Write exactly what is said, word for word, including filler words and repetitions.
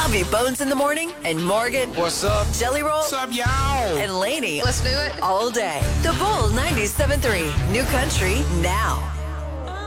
Bobby Bones in the morning and Morgan. What's up? Jelly Roll. What's up, y'all? And Lainey. Let's do it. All day. The Bull ninety-seven point three. New country now.